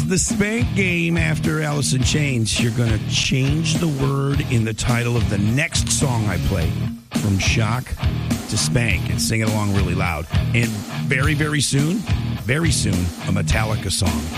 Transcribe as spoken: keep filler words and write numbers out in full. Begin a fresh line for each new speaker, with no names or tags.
the Spank game after Alice in Chains. You're going to change the word in the title of the next song I play from shock to spank and sing it along really loud. And very, very soon, very soon, a Metallica song.